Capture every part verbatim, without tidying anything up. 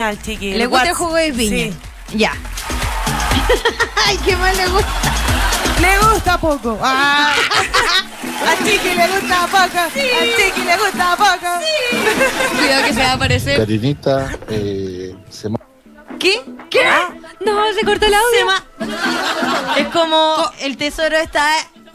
piña al chiqui. ¿Le gusta el jugo de piña? Sí. Ya. Ay, qué mal le gusta. Le gusta poco. Ah. Al chiqui le gusta poco. Sí. Al chiqui le gusta poco. Sí. Cuidado que se va a aparecer. Karinita, eh, se ma- ¿Qué? ¿Qué? Ah. No, se cortó el audio. Se ma- Es como el tesoro está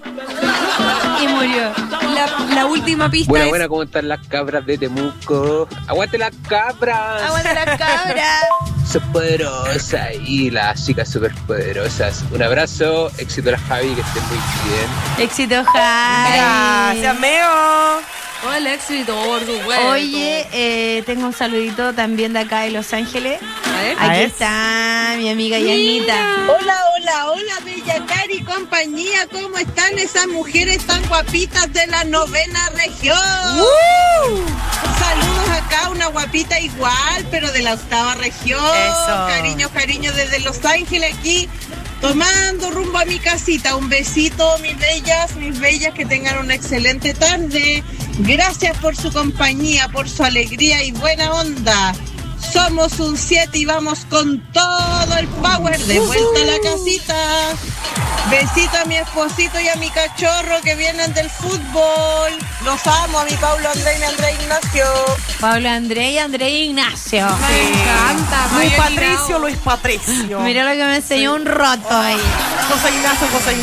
y murió. La, la última pista Buena, es... buena, ¿cómo están las cabras de Temuco? ¡Aguante las cabras! ¡Aguanta la cabra! Son poderosas y las chicas súper poderosas. Un abrazo, éxito a la Javi, que estén muy bien. Éxito, Jai. Gracias, Meo. Hola, éxito, por supuesto. Oye, eh, tengo un saludito también de acá de Los Ángeles. A ver. Aquí A ver. está mi amiga Yanita. Hola, hola, hola, Bella Cari y compañía. ¿Cómo están esas mujeres tan guapitas de la novena región? ¡Uh! Saludos acá, una guapita igual, pero de la octava región. Eso. Cariño, cariño, desde Los Ángeles aquí, tomando rumbo a mi casita. Un besito, mis bellas, mis bellas, que tengan una excelente tarde. Gracias por su compañía, por su alegría y buena onda. Somos un siete y vamos con todo el power de vuelta a la casita. Besito a mi esposito y a mi cachorro que vienen del fútbol. Los amo, a mi Pablo André y mi André Ignacio. Pablo André y André Ignacio. Sí. Me encanta. Luis Mario Patricio, Ligao. Luis Patricio. Mira lo que me enseñó un roto ahí. José Ignacio, José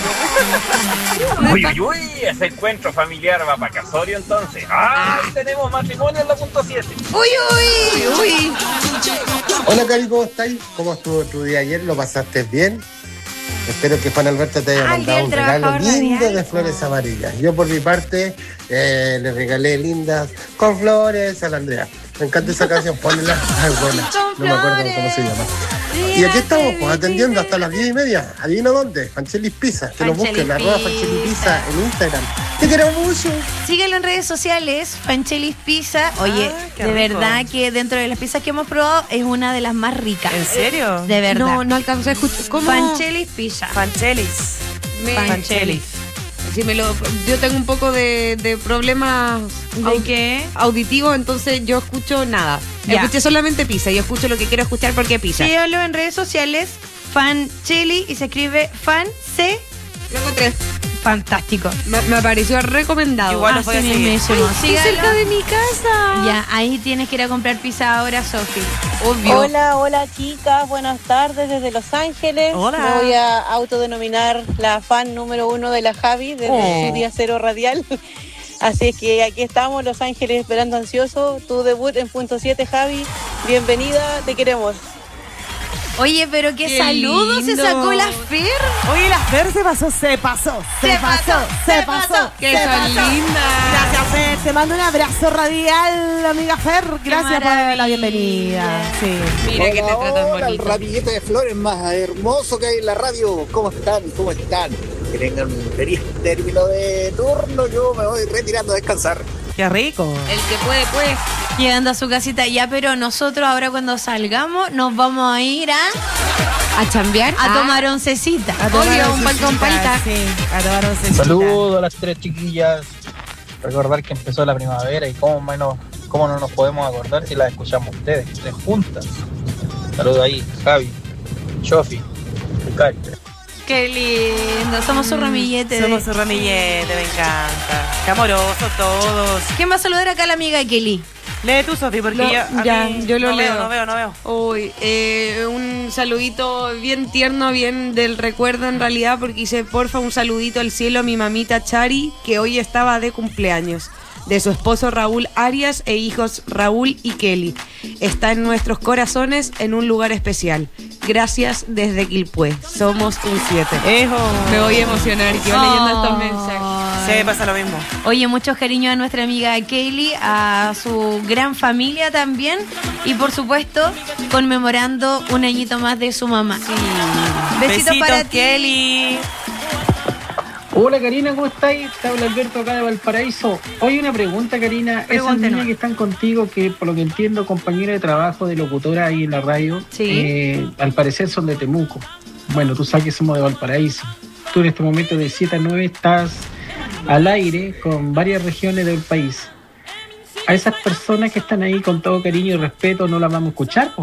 Ignacio. Uy, uy, uy, ese encuentro familiar va para Casorio entonces. ¡Ah! Tenemos matrimonio en la punto siete. Uy, uy, uy. Hola Cari, ¿cómo estáis? ¿Cómo estuvo tu día ayer? ¿Lo pasaste bien? Espero que Juan Alberto te haya Ah, el día mandado del un regalo trabajador lindo radial, de po. flores amarillas. Yo por mi parte eh, le regalé lindas con flores a la Andrea. Me encanta esa canción, ponela. Ay, buena. Con No me acuerdo flores. cómo se llama. Y aquí estamos, pues, atendiendo hasta las diez y media. ¿Adivina dónde? Fanchelis Pizza. Que nos Fanchelis busquen, arroba Fanchelis Pizza Pizza. en Instagram. Te queremos mucho. Síguelo en redes sociales, Fanchelis Pizza. Oye, Ah, qué de rico. verdad que dentro de las pizzas que hemos probado es una de las más ricas. ¿En serio? De verdad. No, no alcanzo a escuchar. ¿Cómo? Fanchelis Pizza. Fanchelis. Me- Fanchelis. Si me lo, yo tengo un poco de, de problemas ¿De au- qué? auditivos, entonces yo escucho nada. Ya. Escuché solamente pizza. Yo escucho lo que quiero escuchar porque pizza. Síguelo en redes sociales, Fancheli, y se escribe Fan C. Lo encontré. Fantástico. Me, me apareció recomendado. Igual lo Así voy a seguir. mismísimo. Ay, Sígalo. cerca de mi casa. Ya, ahí tienes que ir a comprar pizza ahora, Sofi. Obvio. Hola, hola chicas, buenas tardes desde Los Ángeles. Hola. Me voy a autodenominar la fan número uno de la Javi desde Oh. su día cero radial. Así es que aquí estamos, Los Ángeles, esperando ansioso tu debut en punto siete, Javi. Bienvenida, te queremos. Oye, pero qué, Qué saludos se lindo. sacó la Fer. Oye, la Fer se pasó, se pasó, se, Se pasó, pasó, se se pasó. pasó. Qué se son pasó. lindas. Gracias, Fer. Te mando un abrazo radial, amiga Fer. Gracias por maravilla. la bienvenida. Sí. Mira que te tratan Hola, el bonito. ramillete de flores más hermoso que hay en la radio. ¿Cómo están? ¿Cómo están? Que tengan un feliz término de turno. Yo me voy retirando a descansar. Qué rico. El que puede, puede. Llegando a su casita ya, pero nosotros ahora cuando salgamos nos vamos a ir a, ¿A chambear? a Ah. tomar oncecita. A tomar Obvio, un pan con oncecita, palta. Sí, a tomar oncecita. Saludos a las tres chiquillas. Recordar que empezó la primavera y cómo, menos, cómo no nos podemos acordar si las escuchamos ustedes, tres juntas. Saludos ahí, Javi, Chofi, Cari. Qué lindo. Somos su ramillete. de- Somos su ramillete, me encanta. Qué amorosos todos. ¿Quién va a saludar acá a la amiga Kelly? Lee tú, Sofi, porque Lo- yo, a ya, mí yo lo no leo. veo, no veo, no veo. Uy, eh, un saludito bien tierno, bien del recuerdo en realidad, porque hice porfa un saludito al cielo a mi mamita Chari, que hoy estaba de cumpleaños, de su esposo Raúl Arias e hijos Raúl y Kelly. Está en nuestros corazones en un lugar especial. Gracias desde Quilpué. Somos un siete. Ejo. Me voy a emocionar yo leyendo estos mensajes. Sí, me pasa lo mismo. Oye, muchos cariños a nuestra amiga Kaylee, a su gran familia también, y por supuesto conmemorando un añito más de su mamá. Besitos, Besitos, para ti. Kelly. Hola Karina, ¿cómo estáis? Te habla Alberto acá de Valparaíso. Oye, una pregunta, Karina. Esas Pregúntenos. niñas que están contigo, que por lo que entiendo, compañera de trabajo, de locutora ahí en la radio, Sí. eh, al parecer son de Temuco. Bueno, tú sabes que somos de Valparaíso. Tú en este momento de siete a nueve estás al aire con varias regiones del país. A esas personas que están ahí con todo cariño y respeto no las vamos a escuchar, po.